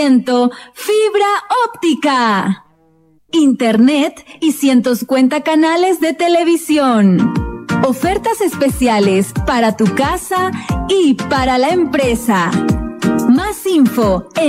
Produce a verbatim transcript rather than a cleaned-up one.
Fibra óptica, internet y ciento cincuenta canales de televisión. Ofertas especiales para tu casa y para la empresa. Más info en